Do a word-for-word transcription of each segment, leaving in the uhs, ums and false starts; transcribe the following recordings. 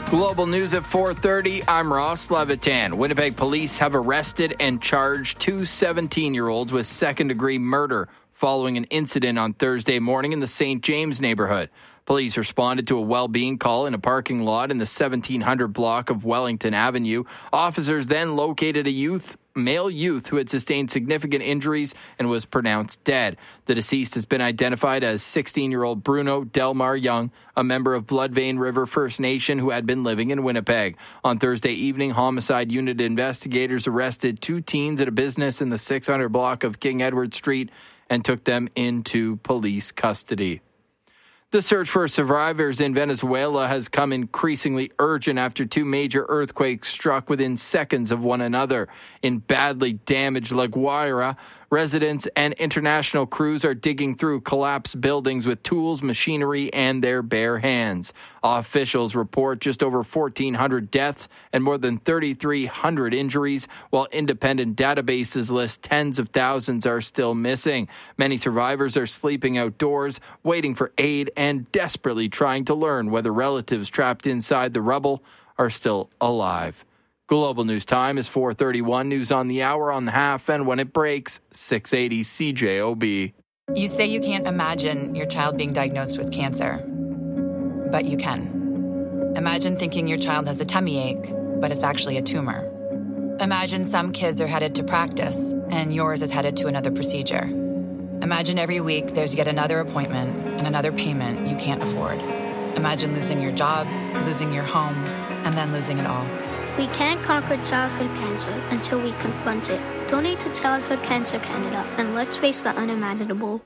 Global news at four thirty. I'm Ross Levitan. Winnipeg police have arrested and charged two seventeen-year-olds with second-degree murder following an incident on Thursday morning in the Saint James neighborhood. Police responded to a well-being call in a parking lot in the seventeen hundred block of Wellington Avenue. Officers then located a youth, male youth who had sustained significant injuries and was pronounced dead. The deceased has been identified as sixteen-year-old Bruno Delmar Young, a member of Bloodvein River First Nation who had been living in Winnipeg. On Thursday evening, homicide unit investigators arrested two teens at a business in the six hundred block of King Edward Street and took them into police custody. The search for survivors in Venezuela has come increasingly urgent after two major earthquakes struck within seconds of one another. In badly damaged La Guaira, residents and international crews are digging through collapsed buildings with tools, machinery, and their bare hands. Officials report just over fourteen hundred deaths and more than thirty-three hundred injuries, while independent databases list tens of thousands are still missing. Many survivors are sleeping outdoors, waiting for aid, and desperately trying to learn whether relatives trapped inside the rubble are still alive. Global News Time is four thirty-one. News on the hour, on the half, and when it breaks, six eighty C J O B. You say you can't imagine your child being diagnosed with cancer, but you can. Imagine thinking your child has a tummy ache, but it's actually a tumor. Imagine some kids are headed to practice, and yours is headed to another procedure. Imagine every week there's yet another appointment and another payment you can't afford. Imagine losing your job, losing your home, and then losing it all. We can't conquer childhood cancer until we confront it. Donate to Childhood Cancer Canada, and let's face the unimaginable.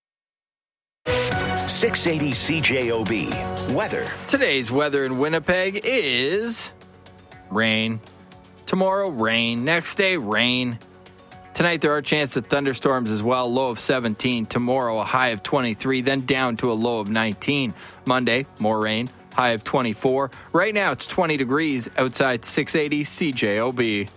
six eighty C J O B. Weather. Today's weather in Winnipeg is rain. Tomorrow, rain. Next day, rain. Tonight, there are chances of thunderstorms as well. Low of seventeen. Tomorrow, a high of twenty-three, then down to a low of nineteen. Monday, more rain. High of twenty-four. Right now, it's twenty degrees outside six eighty C J O B.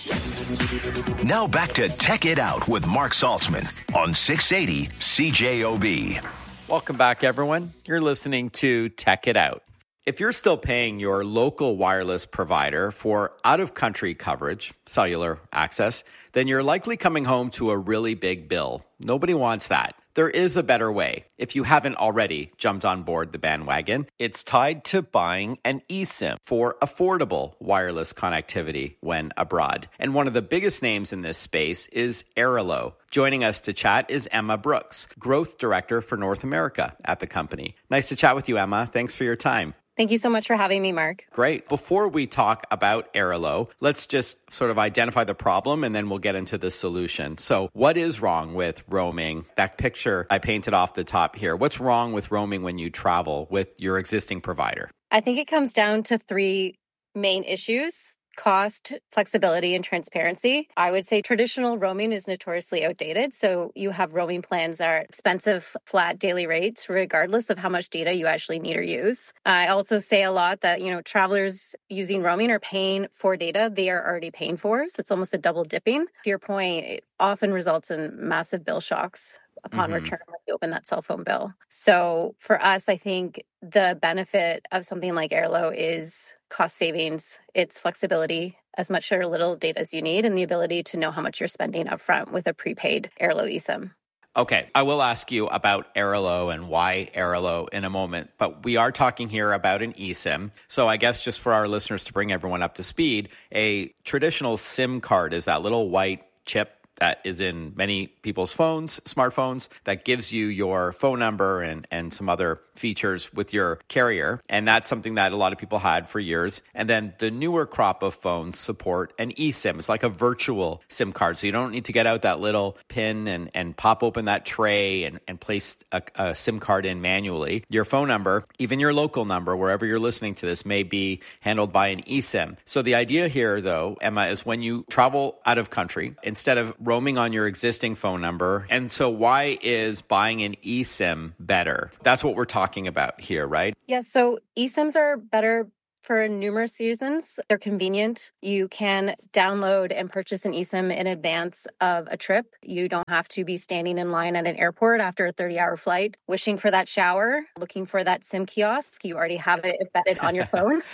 Now back to Tech It Out with Mark Saltzman on six eighty C J O B. Welcome back, everyone. You're listening to Tech It Out. If you're still paying your local wireless provider for out-of-country coverage, cellular access, then you're likely coming home to a really big bill. Nobody wants that. There is a better way. If you haven't already jumped on board the bandwagon, it's tied to buying an eSIM for affordable wireless connectivity when abroad. And one of the biggest names in this space is Airalo. Joining us to chat is Emma Brooks, Growth Director for North America at the company. Nice to chat with you, Emma. Thanks for your time. Thank you so much for having me, Mark. Great. Before we talk about Airalo, let's just sort of identify the problem and then we'll get into the solution. So what is wrong with roaming? That picture I painted off the top here. What's wrong with roaming when you travel with your existing provider? I think it comes down to three main issues: cost, flexibility, and transparency. I would say traditional roaming is notoriously outdated. So you have roaming plans that are expensive, flat daily rates, regardless of how much data you actually need or use. I also say a lot that, you know, travelers using roaming are paying for data they are already paying for. So it's almost a double dipping. To your point, it often results in massive bill shocks upon mm-hmm. return when you open that cell phone bill. So for us, I think the benefit of something like Airalo is cost savings, it's flexibility, as much or little data as you need, and the ability to know how much you're spending upfront with a prepaid Airalo eSIM. Okay, I will ask you about Airalo and why Airalo in a moment, but we are talking here about an eSIM. So I guess just for our listeners to bring everyone up to speed, a traditional SIM card is that little white chip that is in many people's phones, smartphones, that gives you your phone number and, and some other features with your carrier. And that's something that a lot of people had for years. And then the newer crop of phones support an eSIM. It's like a virtual SIM card. So you don't need to get out that little pin and, and pop open that tray and, and place a, a SIM card in manually. Your phone number, even your local number, wherever you're listening to this, may be handled by an eSIM. So the idea here, though, Emma, is when you travel out of country, instead of roaming on your existing phone number. And so why is buying an eSIM better? That's what we're talking about here, right? Yeah, so eSIMs are better for numerous reasons. They're convenient. You can download and purchase an eSIM in advance of a trip. You don't have to be standing in line at an airport after a thirty-hour flight, wishing for that shower, looking for that SIM kiosk. You already have it embedded on your phone.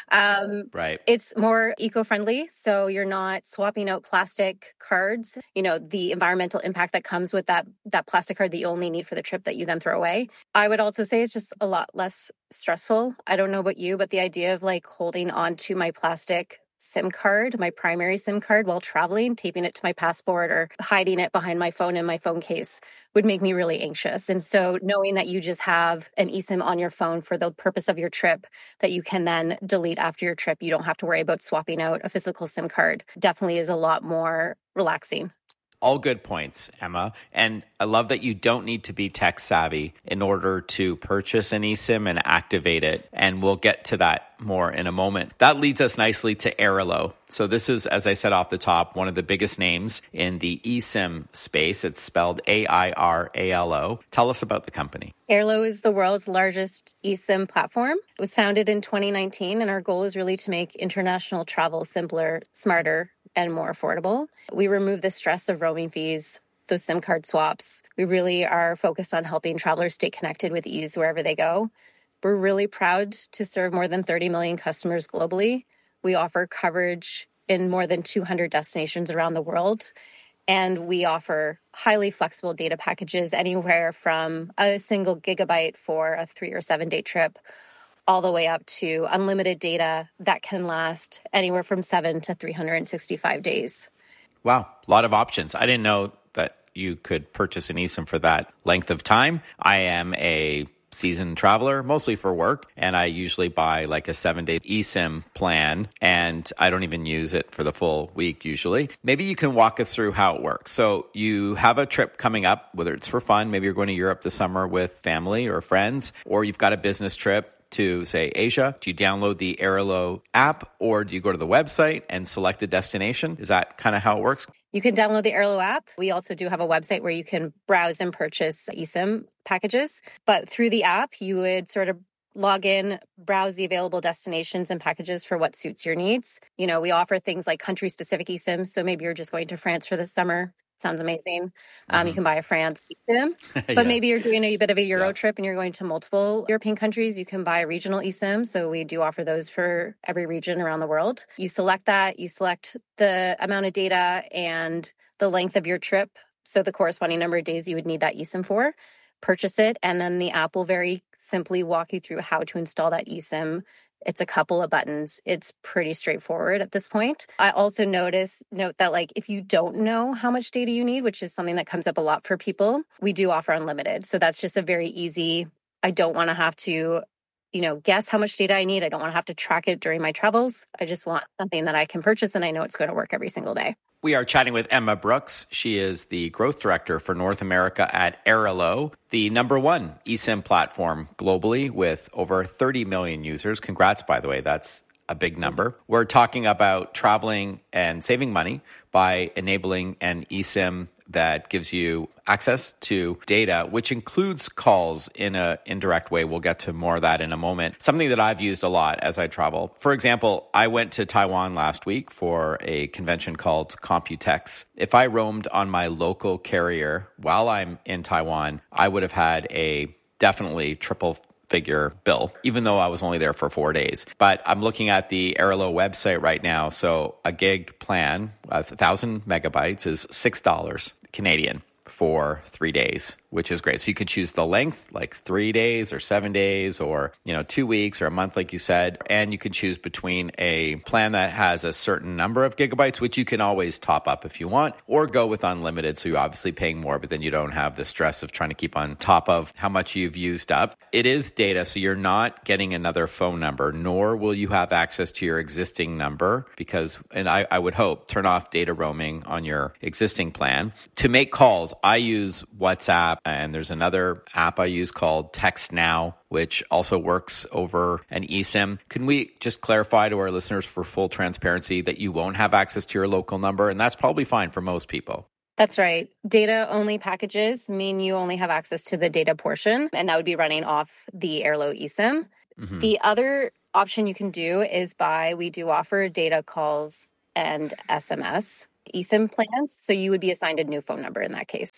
Um, Right. It's more eco-friendly, so you're not swapping out plastic cards. You know, the environmental impact that comes with that that plastic card that you only need for the trip that you then throw away. I would also say it's just a lot less stressful. I don't know about you, but the idea of like holding on to my plastic SIM card, my primary SIM card while traveling, taping it to my passport or hiding it behind my phone in my phone case would make me really anxious. And so knowing that you just have an eSIM on your phone for the purpose of your trip that you can then delete after your trip, you don't have to worry about swapping out a physical SIM card, definitely is a lot more relaxing. All good points, Emma. And I love that you don't need to be tech savvy in order to purchase an eSIM and activate it. And we'll get to that more in a moment. That leads us nicely to Airalo. So this is, as I said off the top, one of the biggest names in the eSIM space. It's spelled A I R A L O. Tell us about the company. Airalo is the world's largest eSIM platform. It was founded in twenty nineteen, and our goal is really to make international travel simpler, smarter, and more affordable. We remove the stress of roaming fees, those SIM card swaps. We really are focused on helping travelers stay connected with ease wherever they go. We're really proud to serve more than thirty million customers globally. We offer coverage in more than two hundred destinations around the world. And we offer highly flexible data packages anywhere from a single gigabyte for a three or seven day trip all the way up to unlimited data that can last anywhere from seven to three hundred sixty-five days. Wow, a lot of options. I didn't know that you could purchase an eSIM for that length of time. I am a seasoned traveler, mostly for work, and I usually buy like a seven-day eSIM plan, and I don't even use it for the full week usually. Maybe you can walk us through how it works. So you have a trip coming up, whether it's for fun, maybe you're going to Europe this summer with family or friends, or you've got a business trip to, say, Asia. Do you download the Airalo app, or do you go to the website and select the destination? Is that kind of how it works? You can download the Airalo app. We also do have a website where you can browse and purchase eSIM packages. But through the app, you would sort of log in, browse the available destinations and packages for what suits your needs. You know, we offer things like country-specific eSIMs. So maybe you're just going to France for the summer. Sounds amazing. Um, mm-hmm. You can buy a France eSIM, but yeah. Maybe you're doing a bit of a Euro yeah. trip and you're going to multiple European countries. You can buy a regional eSIM. So we do offer those for every region around the world. You select that, you select the amount of data and the length of your trip. So the corresponding number of days you would need that eSIM for, purchase it, and then the app will very simply walk you through how to install that eSIM. It's a couple of buttons. It's pretty straightforward at this point. I also notice, note that like if you don't know how much data you need, which is something that comes up a lot for people, we do offer unlimited. So that's just a very easy, I don't want to have to, you know, guess how much data I need. I don't want to have to track it during my travels. I just want something that I can purchase and I know it's going to work every single day. We are chatting with Emma Brooks. She is the growth director for North America at Airalo, the number one eSIM platform globally with over thirty million users. Congrats, by the way. That's a big number. We're talking about traveling and saving money by enabling an eSIM that gives you access to data, which includes calls in an indirect way. We'll get to more of that in a moment. Something that I've used a lot as I travel. For example, I went to Taiwan last week for a convention called Computex. If I roamed on my local carrier while I'm in Taiwan, I would have had a definitely triple figure bill, even though I was only there for four days. But I'm looking at the Airalo website right now. So a gig plan, a thousand megabytes is six dollars Canadian for three days, which is great. So you could choose the length, like three days or seven days or, you know, two weeks or a month, like you said. And you can choose between a plan that has a certain number of gigabytes, which you can always top up if you want, or go with unlimited. So you're obviously paying more, but then you don't have the stress of trying to keep on top of how much you've used up. It is data, so you're not getting another phone number, nor will you have access to your existing number because, and I, I would hope, turn off data roaming on your existing plan. To make calls, I use WhatsApp, and there's another app I use called Text Now, which also works over an eSIM. Can we just clarify to our listeners for full transparency that you won't have access to your local number? And that's probably fine for most people. That's right. Data-only packages mean you only have access to the data portion, and that would be running off the Airalo eSIM. Mm-hmm. The other option you can do is buy, we do offer data calls and S M S eSIM plans, so you would be assigned a new phone number in that case.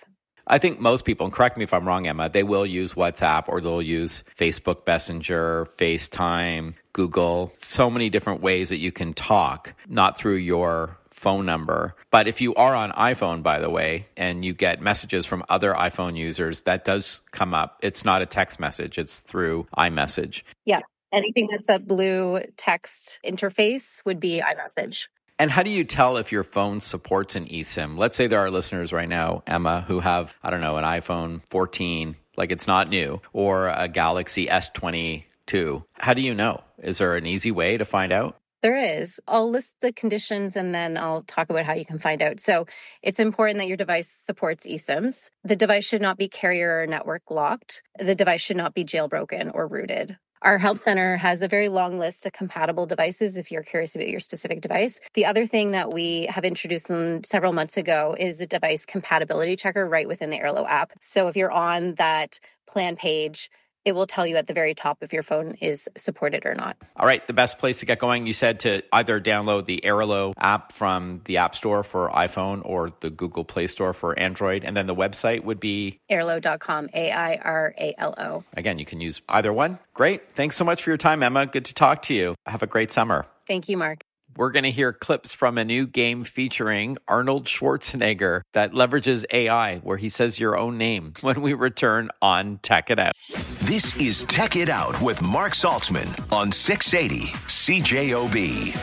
I think most people, and correct me if I'm wrong, Emma, they will use WhatsApp or they'll use Facebook Messenger, FaceTime, Google, so many different ways that you can talk, not through your phone number. But if you are on iPhone, by the way, and you get messages from other iPhone users, that does come up. It's not a text message, it's through iMessage. Yeah. Anything that's a blue text interface would be iMessage. And how do you tell if your phone supports an eSIM? Let's say there are listeners right now, Emma, who have, I don't know, an iPhone fourteen, like it's not new, or a Galaxy S twenty-two. How do you know? Is there an easy way to find out? There is. I'll list the conditions and then I'll talk about how you can find out. So it's important that your device supports eSIMs. The device should not be carrier or network locked. The device should not be jailbroken or rooted. Our Help Center has a very long list of compatible devices if you're curious about your specific device. The other thing that we have introduced several months ago is a device compatibility checker right within the Airalo app. So if you're on that plan page, it will tell you at the very top if your phone is supported or not. All right. The best place to get going, you said to either download the Airalo app from the App Store for iPhone or the Google Play Store for Android. And then the website would be airalo dot com, A I R A L O. Again, you can use either one. Great. Thanks so much for your time, Emma. Good to talk to you. Have a great summer. Thank you, Mark. We're going to hear clips from a new game featuring Arnold Schwarzenegger that leverages A I, where he says your own name, when we return on Tech It Out. This is Tech It Out with Mark Saltzman on six eighty C J O B.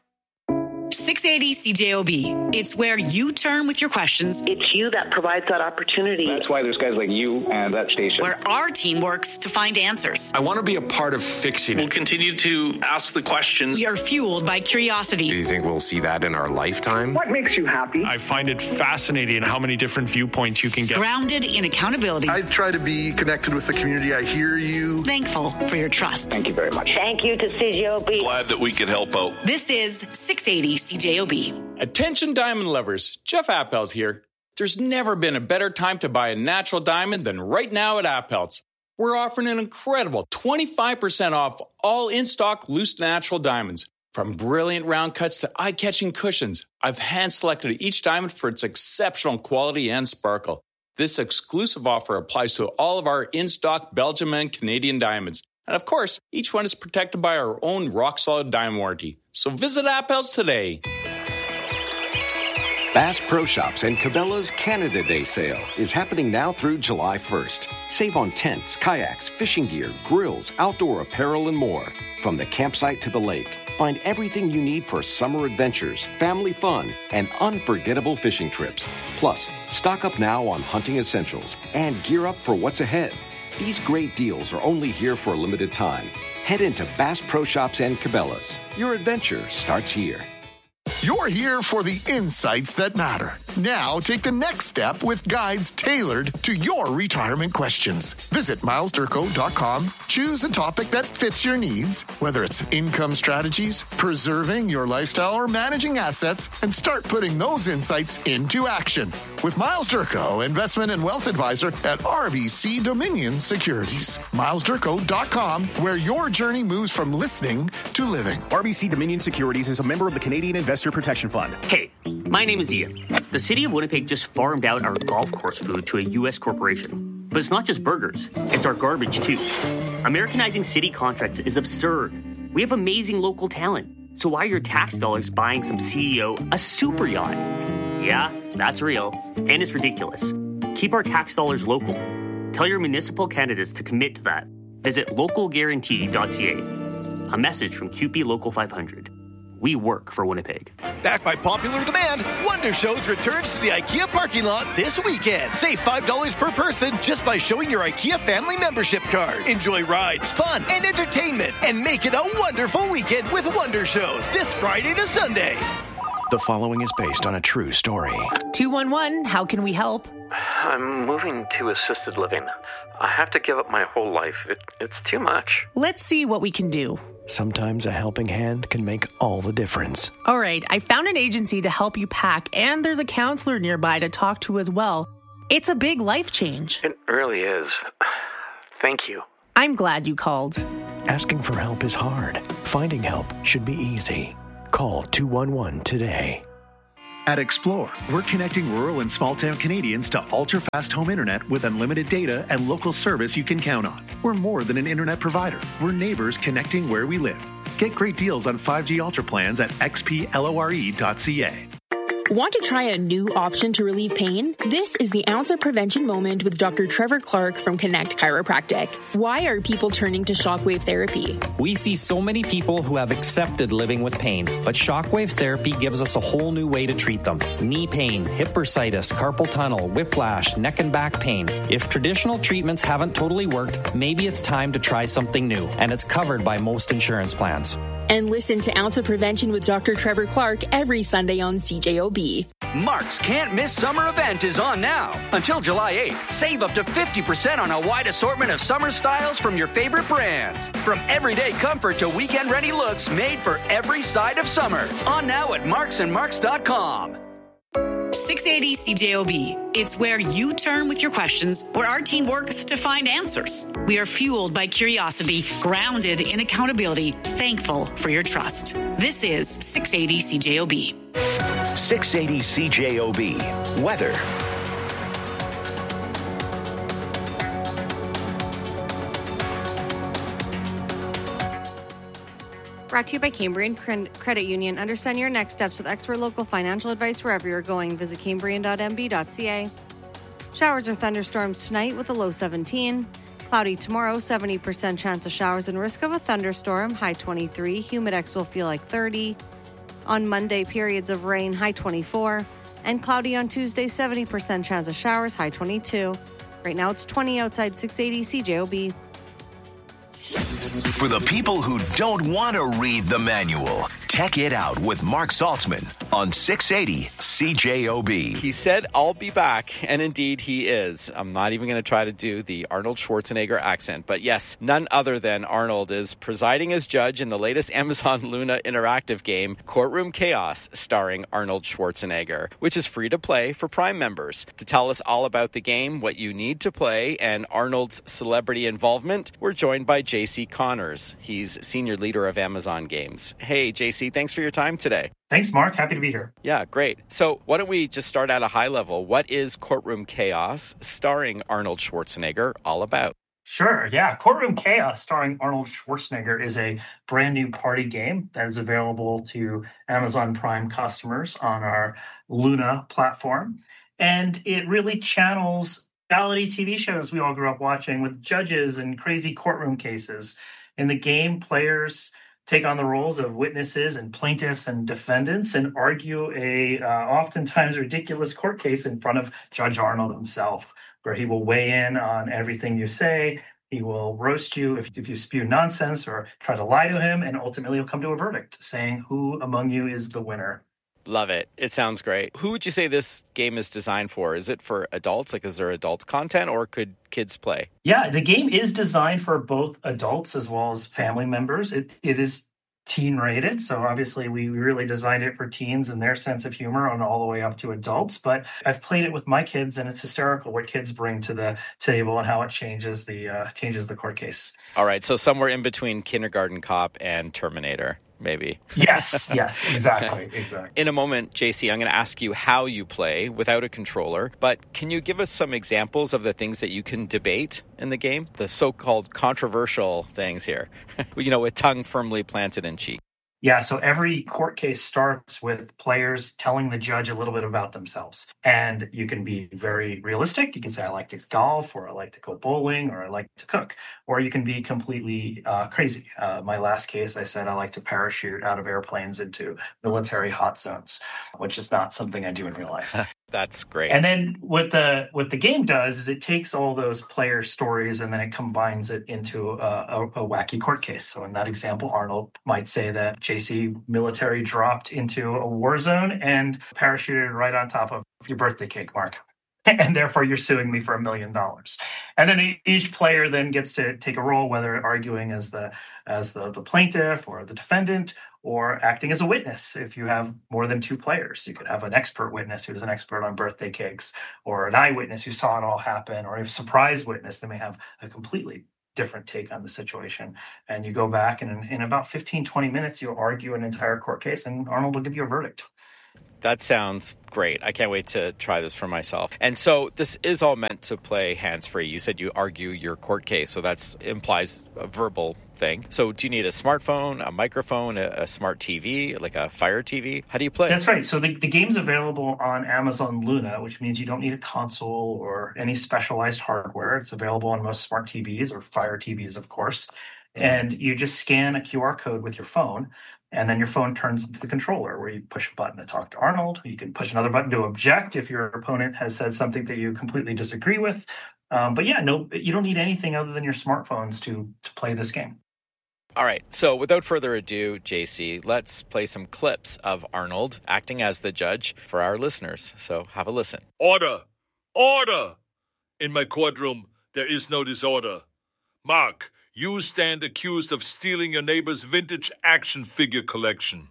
six eighty C J O B. It's where you turn with your questions. It's you that provides that opportunity. That's why there's guys like you and that station. Where our team works to find answers. I want to be a part of fixing it. We'll continue to ask the questions. We are fueled by curiosity. Do you think we'll see that in our lifetime? What makes you happy? I find it fascinating how many different viewpoints you can get. Grounded in accountability. I try to be connected with the community. I hear you. Thankful for your trust. Thank you very much. Thank you to C J O B. Glad that we could help out. This is six eighty C J O B. Attention diamond lovers, Jeff Appelt here. There's never been a better time to buy a natural diamond than right now at Appelt's. We're offering an incredible twenty-five percent off all in-stock loose natural diamonds. From brilliant round cuts to eye-catching cushions, I've hand-selected each diamond for its exceptional quality and sparkle. This exclusive offer applies to all of our in-stock Belgium and Canadian diamonds. And of course, each one is protected by our own rock-solid diamond warranty. So visit Appelt's today. Bass Pro Shops and Cabela's Canada Day sale is happening now through July first. Save on tents, kayaks, fishing gear, grills, outdoor apparel, and more. From the campsite to the lake, find everything you need for summer adventures, family fun, and unforgettable fishing trips. Plus, stock up now on hunting essentials and gear up for what's ahead. These great deals are only here for a limited time. Head into Bass Pro Shops and Cabela's. Your adventure starts here. You're here for the insights that matter. Now take the next step with guides tailored to your retirement questions. Visit miles durko dot com. Choose a topic that fits your needs, whether it's income strategies, preserving your lifestyle, or managing assets, and start putting those insights into action. With Miles Durko, investment and wealth advisor at R B C Dominion Securities. miles durko dot com, where your journey moves from listening to living. R B C Dominion Securities is a member of the Canadian Investor Protection Fund. Hey, my name is Ian. The city of Winnipeg just farmed out our golf course food to a U S corporation. But it's not just burgers, it's our garbage too. Americanizing city contracts is absurd. We have amazing local talent. So why are your tax dollars buying some C E O a super yacht? Yeah, that's real. And it's ridiculous. Keep our tax dollars local. Tell your municipal candidates to commit to that. Visit local guarantee dot c a. A message from Q P Local five hundred. We work for Winnipeg. Backed by popular demand, Wonder Shows returns to the IKEA parking lot this weekend. Save five dollars per person just by showing your IKEA family membership card. Enjoy rides, fun, and entertainment, and make it a wonderful weekend with Wonder Shows this Friday to Sunday. The following is based on a true story. two one one, how can we help? I'm moving to assisted living. I have to give up my whole life. It, it's too much. Let's see what we can do. Sometimes a helping hand can make all the difference. All right, I found an agency to help you pack, and there's a counselor nearby to talk to as well. It's a big life change. It really is. Thank you. I'm glad you called. Asking for help is hard. Finding help should be easy. Call two one one today. At Explore, we're connecting rural and small-town Canadians to ultra-fast home internet with unlimited data and local service you can count on. We're more than an internet provider. We're neighbors connecting where we live. Get great deals on five G Ultra plans at x p lore dot c a. Want to try a new option to relieve pain? This is the Ounce of Prevention Moment with Doctor Trevor Clark from Connect Chiropractic. Why are people turning to shockwave therapy? We see so many people who have accepted living with pain, but shockwave therapy gives us a whole new way to treat them. Knee pain, hip bursitis, carpal tunnel, whiplash, neck and back pain. If traditional treatments haven't totally worked, maybe it's time to try something new, and it's covered by most insurance plans. And listen to Ounce of Prevention with Doctor Trevor Clark every Sunday on C J O B. Mark's Can't Miss Summer event is on now. Until July eighth, save up to fifty percent on a wide assortment of summer styles from your favorite brands. From everyday comfort to weekend-ready looks made for every side of summer. On now at marks and marks dot com. six eighty C J O B. It's where you turn with your questions, where our team works to find answers. We are fueled by curiosity, grounded in accountability, thankful for your trust. This is six eighty C J O B. six eighty C J O B. Weather. Brought to you by Cambrian Credit Union. Understand your next steps with expert local financial advice wherever you're going. Visit cambrian dot m b dot c a. Showers or thunderstorms tonight with a low seventeen. Cloudy tomorrow, seventy percent chance of showers and risk of a thunderstorm, high twenty-three. Humidex will feel like thirty. On Monday, periods of rain, high twenty-four. And cloudy on Tuesday, seventy percent chance of showers, high twenty-two. Right now it's twenty outside six eighty C J O B. For the people who don't want to read the manual, Tech It Out with Mark Saltzman on six eighty C J O B. He said, I'll be back, and indeed he is. I'm not even going to try to do the Arnold Schwarzenegger accent, but yes, none other than Arnold is presiding as judge in the latest Amazon Luna interactive game, Courtroom Chaos, starring Arnold Schwarzenegger, which is free to play for Prime members. To tell us all about the game, what you need to play, and Arnold's celebrity involvement, we're joined by J C Connors. He's senior leader of Amazon Games. Hey, J C, thanks for your time today. Thanks, Mark. Happy to be here. Yeah, great. So why don't we just start at a high level? What is Courtroom Chaos, starring Arnold Schwarzenegger, all about? Sure, yeah. Courtroom Chaos, starring Arnold Schwarzenegger, is a brand new party game that is available to Amazon Prime customers on our Luna platform. And it really channels reality T V shows we all grew up watching with judges and crazy courtroom cases. In the game, players take on the roles of witnesses and plaintiffs and defendants and argue a uh, oftentimes ridiculous court case in front of Judge Arnold himself, where he will weigh in on everything you say. He will roast you if, if you spew nonsense or try to lie to him, and ultimately he'll come to a verdict saying who among you is the winner. Love it. It sounds great. Who would you say this game is designed for? Is it for adults? Like, is there adult content, or could kids play? Yeah, the game is designed for both adults as well as family members. It It is teen rated, so obviously we really designed it for teens and their sense of humor on all the way up to adults. But I've played it with my kids, and it's hysterical what kids bring to the table and how it changes the uh, changes the court case. All right, so somewhere in between Kindergarten Cop and Terminator. Maybe. Yes, yes, exactly, exactly. In a moment, J C, I'm going to ask you how you play without a controller, but can you give us some examples of the things that you can debate in the game? The so-called controversial things here, you know, with tongue firmly planted in cheek. Yeah, so every court case starts with players telling the judge a little bit about themselves. And you can be very realistic. You can say, I like to golf, or I like to go bowling, or I like to cook. Or you can be completely uh, crazy. Uh, my last case, I said I like to parachute out of airplanes into military hot zones, which is not something I do in real life. That's great. And then what the what the game does is it takes all those player stories and then it combines it into a, a, a wacky court case. So in that example, Arnold might say that J C military dropped into a war zone and parachuted right on top of your birthday cake, Mark. And therefore you're suing me for a million dollars. And then each player then gets to take a role, whether arguing as the as the, the plaintiff or the defendant, or acting as a witness. If you have more than two players, you could have an expert witness who's an expert on birthday cakes, or an eyewitness who saw it all happen, or a surprise witness that may have a completely different take on the situation. And you go back and in, in about fifteen, twenty minutes, you'll argue an entire court case and Arnold will give you a verdict. That sounds great. I can't wait to try this for myself. And so this is all meant to play hands-free. You said you argue your court case, so that implies a verbal thing. So do you need a smartphone, a microphone, a, a smart T V, like a Fire T V? How do you play? That's right. So the, the game's available on Amazon Luna, which means you don't need a console or any specialized hardware. It's available on most smart T Vs or Fire T Vs, of course. Mm-hmm. And you just scan a Q R code with your phone, and then your phone turns into the controller where you push a button to talk to Arnold. You can push another button to object if your opponent has said something that you completely disagree with. Um, but yeah, no, you don't need anything other than your smartphones to to play this game. All right, so without further ado, J C, let's play some clips of Arnold acting as the judge for our listeners. So have a listen. Order! Order! In my courtroom, there is no disorder. Mark, you stand accused of stealing your neighbor's vintage action figure collection.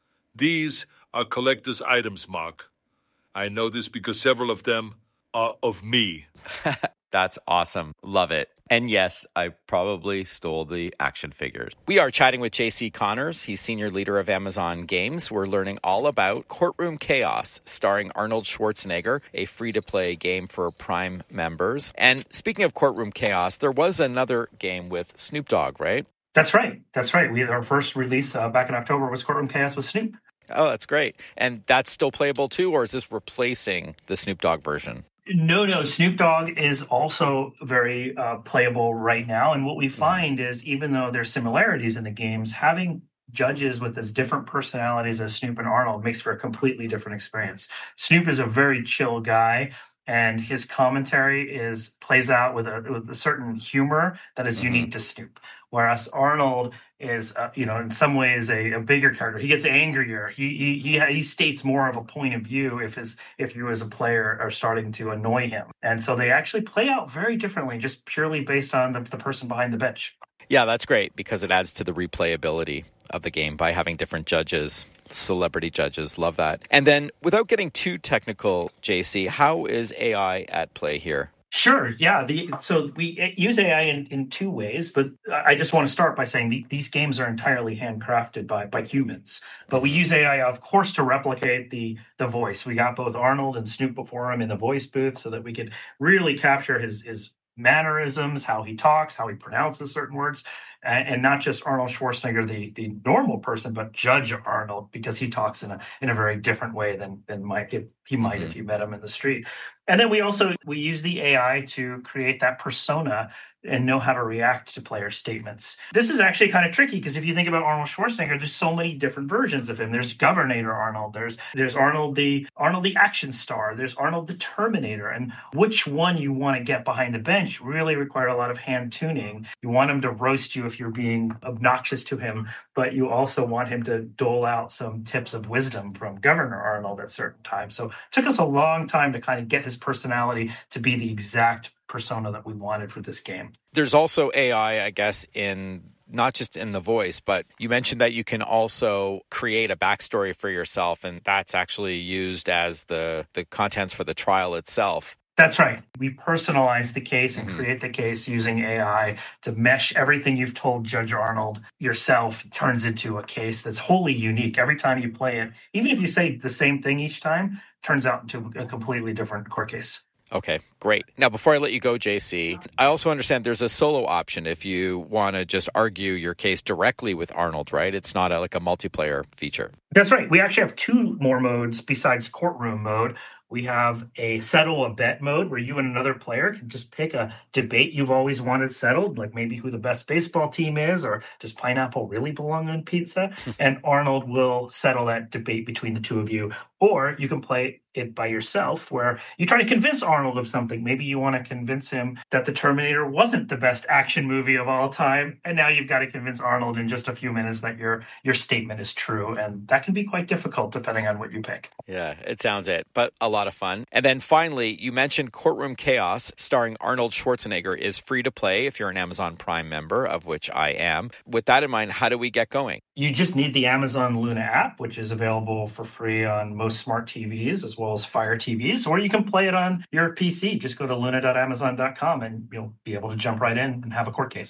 These are collector's items, Mark. I know this because several of them are of me. That's awesome. Love it. And yes, I probably stole the action figures. We are chatting with J C Connors. He's senior leader of Amazon Games. We're learning all about Courtroom Chaos, starring Arnold Schwarzenegger, a free-to-play game for Prime members. And speaking of Courtroom Chaos, there was another game with Snoop Dogg, right? That's right. That's right. We had our first release uh, back in October was Courtroom Chaos with Snoop. Oh, that's great. And that's still playable too, or is this replacing the Snoop Dogg version? No, no. Snoop Dogg is also very uh, playable right now. And what we find is even though there's similarities in the games, having judges with as different personalities as Snoop and Arnold makes for a completely different experience. Snoop is a very chill guy, and his commentary is plays out with a, with a certain humor that is mm-hmm. unique to Snoop. Whereas Arnold is, uh, you know, in some ways a, a bigger character. He gets angrier. He, he he he states more of a point of view if his if you as a player are starting to annoy him. And so they actually play out very differently, just purely based on the, the person behind the bench. Yeah, that's great because it adds to the replayability of the game by having different judges, celebrity judges. Love that. And then without getting too technical, J C, how is A I at play here? Sure. Yeah. The, so we use A I in, in two ways, but I just want to start by saying the, these games are entirely handcrafted by by humans. But we use A I, of course, to replicate the the voice. We got both Arnold and Snoop before him in the voice booth so that we could really capture his his mannerisms, how he talks, how he pronounces certain words, and, and not just Arnold Schwarzenegger, the the normal person, but Judge Arnold, because he talks in a in a very different way than than might if he might mm-hmm. if you met him in the street. And then we also we use the A I to create that persona and know how to react to player statements. This is actually kind of tricky because if you think about Arnold Schwarzenegger, there's so many different versions of him. There's Governor Arnold. There's there's Arnold the Arnold the action star. There's Arnold the Terminator. And which one you want to get behind the bench really require a lot of hand tuning. You want him to roast you if you're being obnoxious to him, but you also want him to dole out some tips of wisdom from Governor Arnold at certain times. So it took us a long time to kind of get his personality to be the exact persona that we wanted for this game. There's also A I, I guess, in not just in the voice, but you mentioned that you can also create a backstory for yourself, and that's actually used as the, the contents for the trial itself. That's right. We personalize the case and mm-hmm. create the case using A I to mesh everything you've told Judge Arnold yourself turns into a case that's wholly unique. Every time you play it, even if you say the same thing each time, turns out into a completely different court case. Okay, great. Now, before I let you go, J C, I also understand there's a solo option if you want to just argue your case directly with Arnold, right? It's not a, like a multiplayer feature. That's right. We actually have two more modes besides courtroom mode. We have a settle a bet mode where you and another player can just pick a debate you've always wanted settled, like maybe who the best baseball team is, or does pineapple really belong on pizza? And Arnold will settle that debate between the two of you. Or you can play it by yourself where you try to convince Arnold of something. Maybe you want to convince him that The Terminator wasn't the best action movie of all time. And now you've got to convince Arnold in just a few minutes that your your statement is true. And that can be quite difficult depending on what you pick. Yeah, it sounds it, but a lot of fun. And then finally, you mentioned Courtroom Chaos, starring Arnold Schwarzenegger, is free to play if you're an Amazon Prime member, of which I am. With that in mind, how do we get going? You just need the Amazon Luna app, which is available for free on most smart T Vs as well as Fire T Vs, or you can play it on your P C. Just go to luna dot amazon dot com and you'll be able to jump right in and have a court case.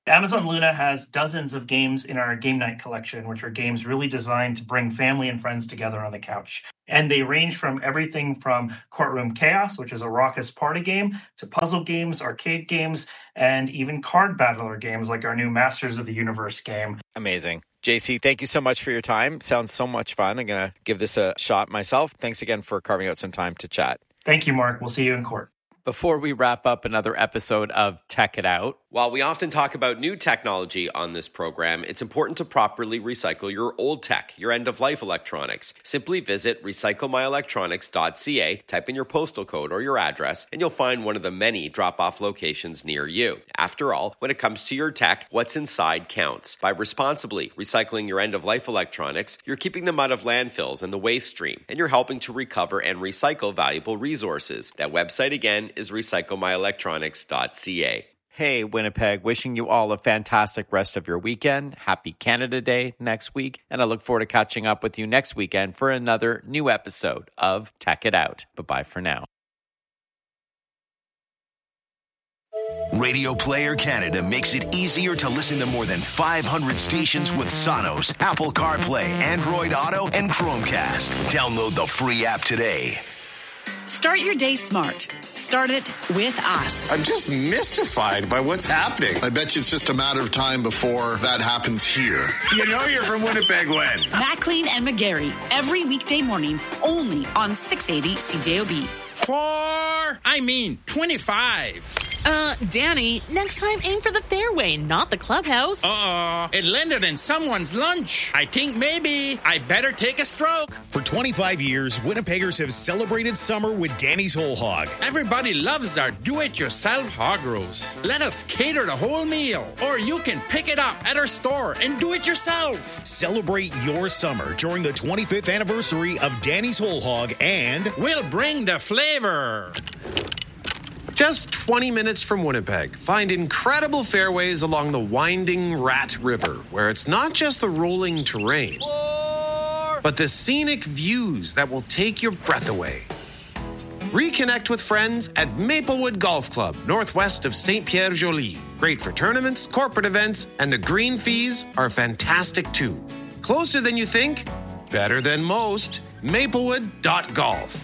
Amazon Luna has dozens of games in our game night collection, which are games really designed to bring family and friends together on the couch. And they range from everything from Courtroom Chaos, which is a raucous party game, to puzzle games, arcade games, and even card battler games like our new Masters of the Universe game. Amazing. J C, thank you so much for your time. Sounds so much fun. I'm going to give this a shot myself. Thanks again for carving out some time to chat. Thank you, Mark. We'll see you in court. Before we wrap up another episode of Tech It Out, while we often talk about new technology on this program, it's important to properly recycle your old tech, your end-of-life electronics. Simply visit recycle my electronics dot c a, type in your postal code or your address, and you'll find one of the many drop-off locations near you. After all, when it comes to your tech, what's inside counts. By responsibly recycling your end-of-life electronics, you're keeping them out of landfills and the waste stream, and you're helping to recover and recycle valuable resources. That website again is recycle my electronics dot c a. Hey, Winnipeg, wishing you all a fantastic rest of your weekend. Happy Canada Day next week. And I look forward to catching up with you next weekend for another new episode of Tech It Out. Bye-bye for now. Radio Player Canada makes it easier to listen to more than five hundred stations with Sonos, Apple CarPlay, Android Auto, and Chromecast. Download the free app today. Start your day smart. Start it with us. I'm just mystified by what's happening. I bet you it's just a matter of time before that happens here. You know you're from Winnipeg when? Maclean and McGarry, every weekday morning, only on six eighty C J O B. Four, I mean twenty-five. Uh, Danny, next time aim for the fairway, not the clubhouse. Uh-oh, it landed in someone's lunch. I think maybe I better take a stroke. For twenty-five years, Winnipeggers have celebrated summer with Danny's Whole Hog. Everybody loves our do-it-yourself hog roast. Let us cater the whole meal, or you can pick it up at our store and do it yourself. Celebrate your summer during the twenty-fifth anniversary of Danny's Whole Hog, and we'll bring the flavor. Just twenty minutes from Winnipeg, find incredible fairways along the winding Rat River, where it's not just the rolling terrain, but the scenic views that will take your breath away. Reconnect with friends at Maplewood Golf Club, northwest of Saint Pierre Joly. Great for tournaments, corporate events, and the green fees are fantastic too. Closer than you think, better than most. Maplewood dot golf.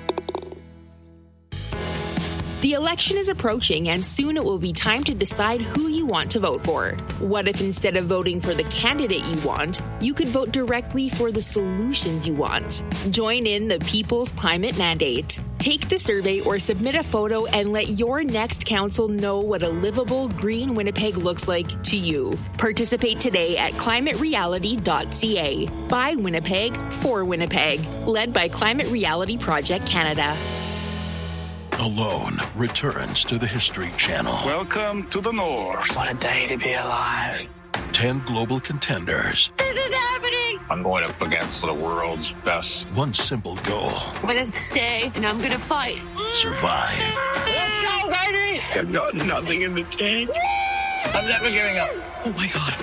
The election is approaching, and soon it will be time to decide who you want to vote for. What if instead of voting for the candidate you want, you could vote directly for the solutions you want? Join in the People's Climate Mandate. Take the survey or submit a photo and let your next council know what a livable green Winnipeg looks like to you. Participate today at climate reality dot c a. By Winnipeg, for Winnipeg. Led by Climate Reality Project Canada. Alone returns to the History Channel. Welcome to the North. What a day to be alive. Ten global contenders. This is happening. I'm going up against the world's best. One simple goal. I'm going to stay and I'm going to fight. Survive. Let's go, baby. I've got nothing in the tank. I'm never giving up. Oh my God.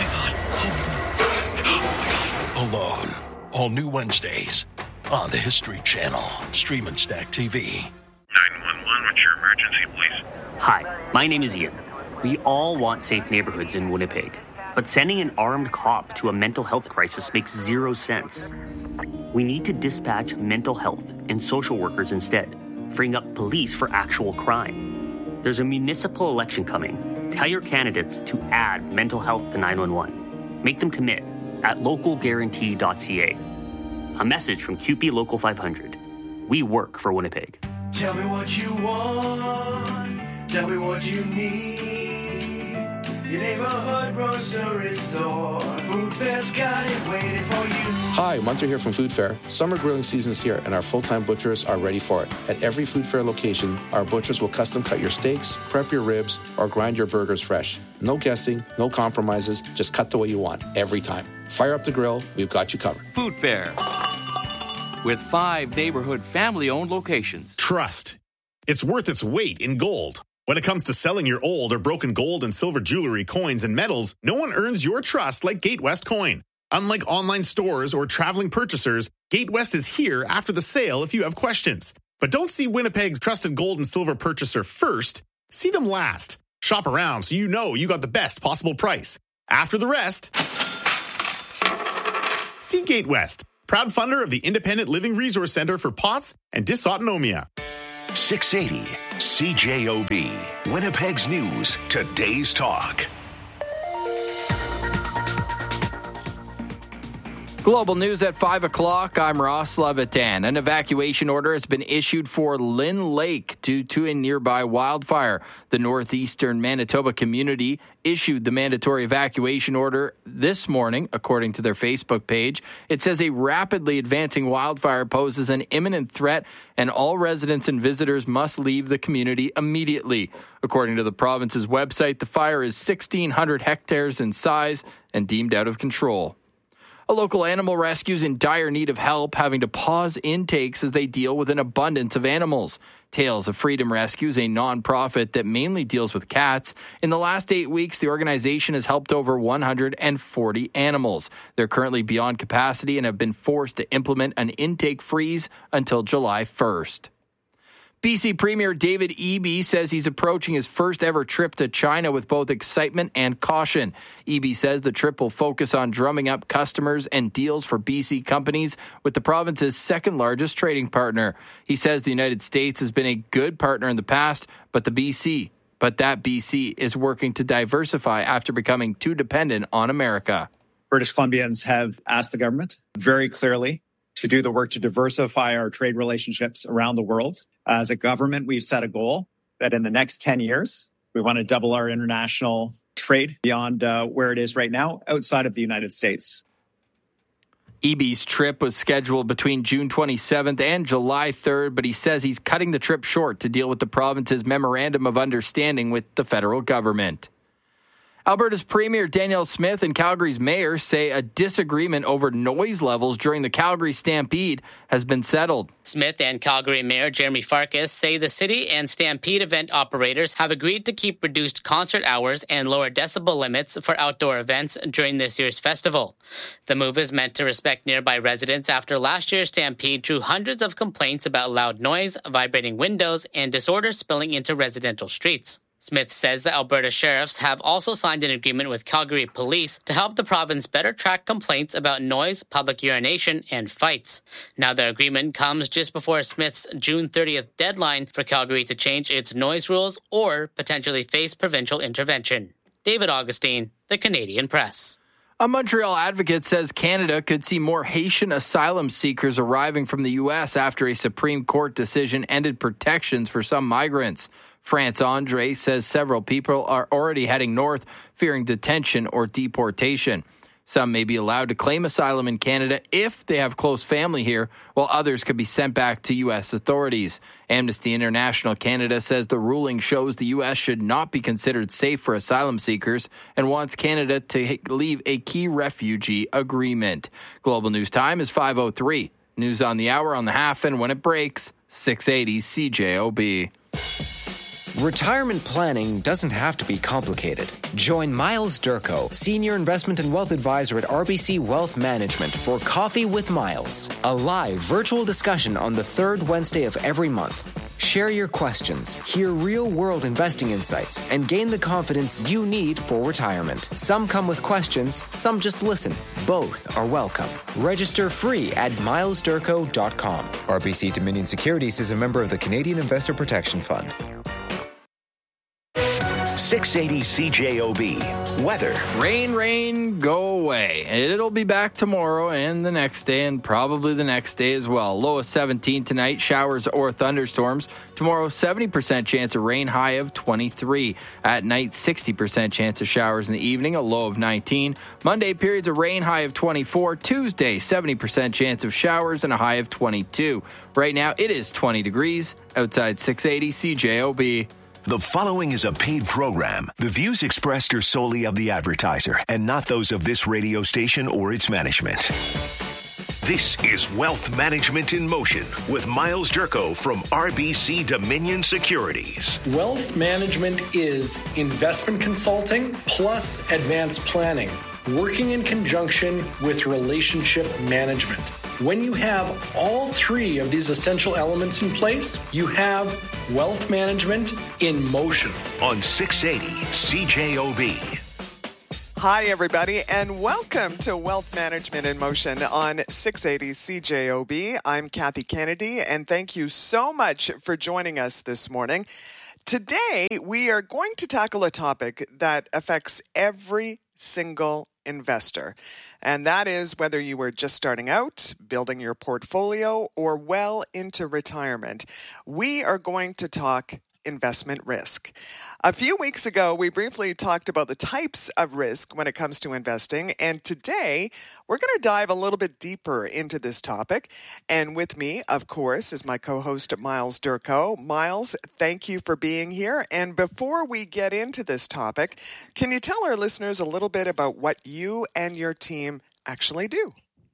Oh my God. Oh my God. Alone. All new Wednesdays on the History Channel. Stream and Stack T V. nine one one, what's your emergency, please? Hi, my name is Ian. We all want safe neighborhoods in Winnipeg, but sending an armed cop to a mental health crisis makes zero sense. We need to dispatch mental health and social workers instead, freeing up police for actual crime. There's a municipal election coming. Tell your candidates to add mental health to nine one one. Make them commit at local guarantee dot c a. A message from C U P E Local five hundred. We work for Winnipeg. Tell me what you want. Tell me what you need. Your neighborhood grocery store. Food Fair's got it waiting for you. Hi, Munter here from Food Fair. Summer grilling season's here, and our full-time butchers are ready for it. At every Food Fair location, our butchers will custom cut your steaks, prep your ribs, or grind your burgers fresh. No guessing, no compromises, just cut the way you want, every time. Fire up the grill, we've got you covered. Food Fair. With five neighborhood family-owned locations. Trust. It's worth its weight in gold. When it comes to selling your old or broken gold and silver jewelry, coins, and metals, no one earns your trust like GateWest Coin. Unlike online stores or traveling purchasers, GateWest is here after the sale if you have questions. But don't see Winnipeg's trusted gold and silver purchaser first. See them last. Shop around so you know you got the best possible price. After the rest, see Gate West, proud funder of the Independent Living Resource Center for P O T S and Dysautonomia. six eighty C J O B, Winnipeg's News, Today's Talk. Global news at five o'clock. I'm Ross Levitan. An evacuation order has been issued for Lynn Lake due to a nearby wildfire. The northeastern Manitoba community issued the mandatory evacuation order this morning, according to their Facebook page. It says a rapidly advancing wildfire poses an imminent threat, and all residents and visitors must leave the community immediately. According to the province's website, the fire is sixteen hundred hectares in size and deemed out of control. A local animal rescue is in dire need of help, having to pause intakes as they deal with an abundance of animals. Tales of Freedom Rescue is a nonprofit that mainly deals with cats. In the last eight weeks, the organization has helped over one hundred forty animals. They're currently beyond capacity and have been forced to implement an intake freeze until July first. B C Premier David Eby says he's approaching his first ever trip to China with both excitement and caution. Eby says the trip will focus on drumming up customers and deals for B C companies with the province's second largest trading partner. He says the United States has been a good partner in the past, but the B C, but that B C is working to diversify after becoming too dependent on America. British Columbians have asked the government very clearly to do the work to diversify our trade relationships around the world. As a government, we've set a goal that in the next ten years, we want to double our international trade beyond uh, where it is right now outside of the United States. Eby's trip was scheduled between June twenty-seventh and July third, but he says he's cutting the trip short to deal with the province's memorandum of understanding with the federal government. Alberta's Premier Danielle Smith and Calgary's mayor say a disagreement over noise levels during the Calgary Stampede has been settled. Smith and Calgary Mayor Jeremy Farkas say the city and Stampede event operators have agreed to keep reduced concert hours and lower decibel limits for outdoor events during this year's festival. The move is meant to respect nearby residents after last year's Stampede drew hundreds of complaints about loud noise, vibrating windows, and disorder spilling into residential streets. Smith says the Alberta sheriffs have also signed an agreement with Calgary Police to help the province better track complaints about noise, public urination, and fights. Now the agreement comes just before Smith's June thirtieth deadline for Calgary to change its noise rules or potentially face provincial intervention. David Augustine, The Canadian Press. A Montreal advocate says Canada could see more Haitian asylum seekers arriving from the U S after a Supreme Court decision ended protections for some migrants. France Andre says several people are already heading north, fearing detention or deportation. Some may be allowed to claim asylum in Canada if they have close family here, while others could be sent back to U S authorities. Amnesty International Canada says the ruling shows the U S should not be considered safe for asylum seekers and wants Canada to leave a key refugee agreement. Global News Time is five oh three. News on the hour, on the half, and when it breaks, six eighty C J O B. Retirement planning doesn't have to be complicated. Join Miles Durko, Senior Investment and Wealth Advisor at R B C Wealth Management, for Coffee with Miles, a live virtual discussion on the third Wednesday of every month. Share your questions, hear real-world investing insights, and gain the confidence you need for retirement. Some come with questions, some just listen. Both are welcome. Register free at miles durko dot com. R B C Dominion Securities is a member of the Canadian Investor Protection Fund. six eighty C J O B. Weather. Rain, rain, go away. It'll be back tomorrow and the next day and probably the next day as well. Low of seventeen tonight, showers or thunderstorms. Tomorrow, seventy percent chance of rain, high of twenty-three. At night, sixty percent chance of showers in the evening, a low of nineteen. Monday, periods of rain, high of twenty-four. Tuesday, seventy percent chance of showers and a high of twenty-two. Right now, it is twenty degrees outside six eighty C J O B. The following is a paid program. The views expressed are solely of the advertiser and not those of this radio station or its management. This is Wealth Management in Motion with Miles Durko from R B C Dominion Securities. Wealth management is investment consulting plus advanced planning, working in conjunction with relationship management. When you have all three of these essential elements in place, you have wealth management in motion. On six eighty C J O B. Hi, everybody, and welcome to Wealth Management in Motion on six eighty C J O B. I'm Kathy Kennedy, and thank you so much for joining us this morning. Today, we are going to tackle a topic that affects every single investor, and that is whether you are just starting out, building your portfolio, or well into retirement. We are going to talk investment risk. A few weeks ago, we briefly talked about the types of risk when it comes to investing, and today we're going to dive a little bit deeper into this topic. And with me, of course, is my co-host Myles Durko. Myles, thank you for being here. And before we get into this topic, can you tell our listeners a little bit about what you and your team actually do?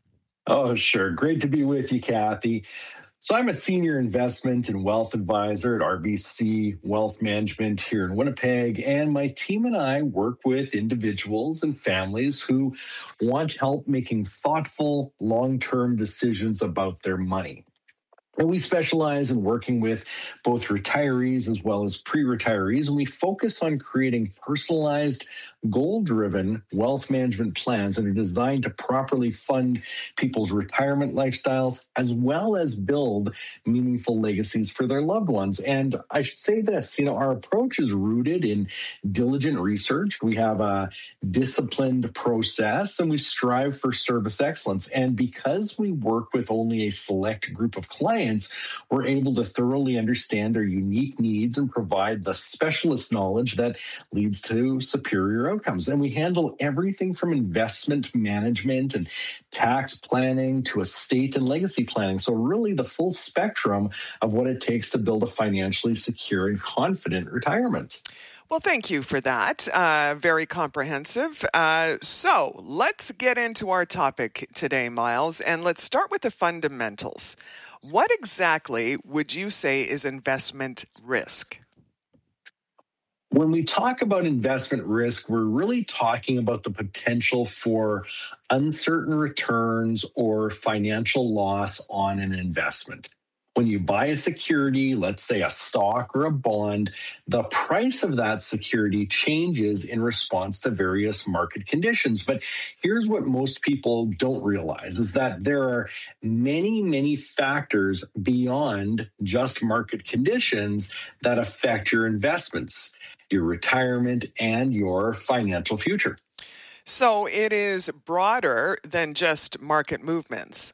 Oh, sure. Great to be with you, Kathy. So I'm a senior investment and wealth advisor at R B C Wealth Management here in Winnipeg, and my team and I work with individuals and families who want help making thoughtful, long-term decisions about their money. And we specialize in working with both retirees as well as pre-retirees, and we focus on creating personalized, goal-driven wealth management plans that are designed to properly fund people's retirement lifestyles as well as build meaningful legacies for their loved ones. And I should say this, you know, our approach is rooted in diligent research. We have a disciplined process, and we strive for service excellence. And because we work with only a select group of clients, we're able to thoroughly understand their unique needs and provide the specialist knowledge that leads to superior outcomes. And we handle everything from investment management and tax planning to estate and legacy planning. So really the full spectrum of what it takes to build a financially secure and confident retirement. Well, thank you for that. Uh, very comprehensive. Uh, so let's get into our topic today, Myles, and let's start with the fundamentals. What exactly would you say is investment risk? When we talk about investment risk, we're really talking about the potential for uncertain returns or financial loss on an investment. When you buy a security, let's say a stock or a bond, the price of that security changes in response to various market conditions. But here's what most people don't realize is that there are many, many factors beyond just market conditions that affect your investments, your retirement, and your financial future. So it is broader than just market movements.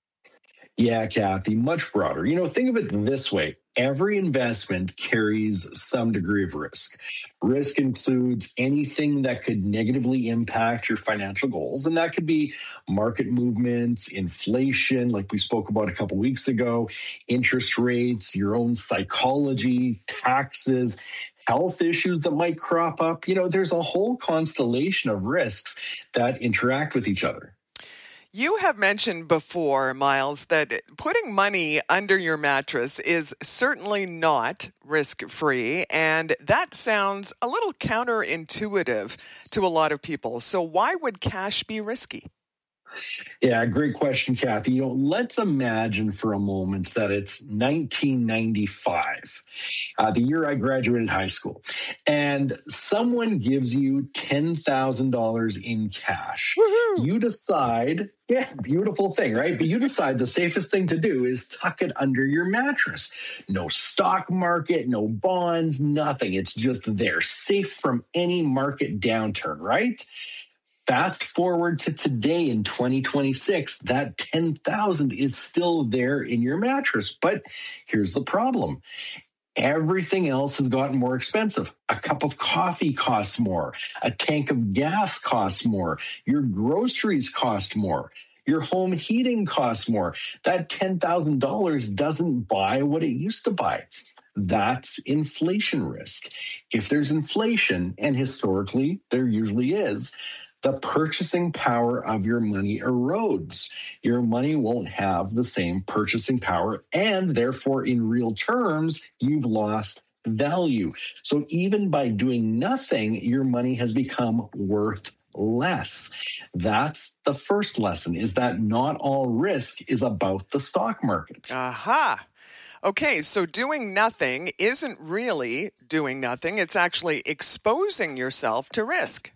Yeah, Kathy, much broader. You know, think of it this way. Every investment carries some degree of risk. Risk includes anything that could negatively impact your financial goals, and that could be market movements, inflation, like we spoke about a couple weeks ago, interest rates, your own psychology, taxes, health issues that might crop up. You know, there's a whole constellation of risks that interact with each other. You have mentioned before, Myles, that putting money under your mattress is certainly not risk-free, and that sounds a little counterintuitive to a lot of people. So why would cash be risky? Yeah, great question, Kathy. You know, let's imagine for a moment that it's nineteen ninety-five, uh, the year I graduated high school, and someone gives you ten thousand dollars in cash. Woo-hoo! You decide, yeah, beautiful thing, right? But you decide the safest thing to do is tuck it under your mattress. No stock market, no bonds, nothing. It's just there, safe from any market downturn, right? Fast forward to today in twenty twenty-six, that ten thousand dollars is still there in your mattress. But here's the problem. Everything else has gotten more expensive. A cup of coffee costs more. A tank of gas costs more. Your groceries cost more. Your home heating costs more. That ten thousand dollars doesn't buy what it used to buy. That's inflation risk. If there's inflation, and historically there usually is, the purchasing power of your money erodes. Your money won't have the same purchasing power, and therefore, in real terms, you've lost value. So even by doing nothing, your money has become worth less. That's the first lesson, is that not all risk is about the stock market. Aha. Okay, so doing nothing isn't really doing nothing. It's actually exposing yourself to risk.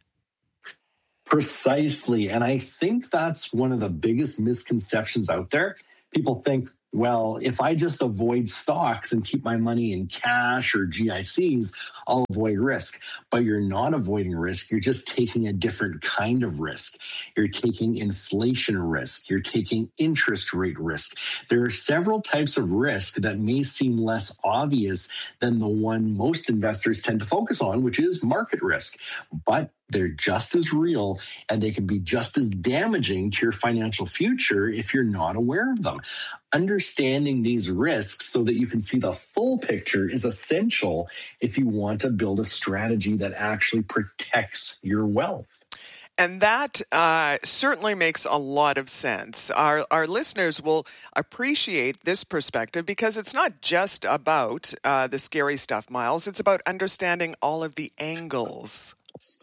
Precisely. And I think that's one of the biggest misconceptions out there. People think, well, if I just avoid stocks and keep my money in cash or G I Cs, I'll avoid risk. But you're not avoiding risk. You're just taking a different kind of risk. You're taking inflation risk. You're taking interest rate risk. There are several types of risk that may seem less obvious than the one most investors tend to focus on, which is market risk. But they're just as real, and they can be just as damaging to your financial future if you're not aware of them. Understanding these risks so that you can see the full picture is essential if you want to build a strategy that actually protects your wealth. And that uh, certainly makes a lot of sense. Our, our listeners will appreciate this perspective because it's not just about uh, the scary stuff, Miles. It's about understanding all of the angles.